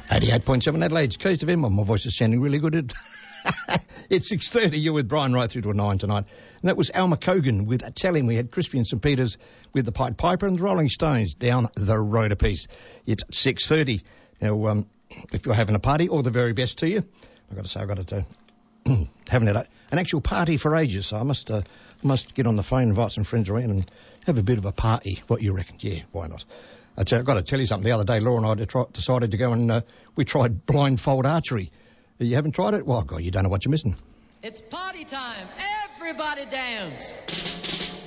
88.7 Adelaide's Coast of M. My voice is sounding really good. It's 6:30. You're with Brian right through to 9 tonight. And that was Alma Cogan with Tell Him. We had Crispy and St Peters with the Pied Piper and the Rolling Stones Down the Road a Piece. It's 6:30. Now, if you're having a party, all the very best to you. I've got to say, I've got to haven't had an actual party for ages, so I must get on the phone, invite some friends around and have a bit of a party. What you reckon? Yeah, why not? I've got to tell you something. The other day, Laura and I decided to go and we tried blindfold archery. You haven't tried it? Well, God, you don't know what you're missing. It's party time. Everybody dance.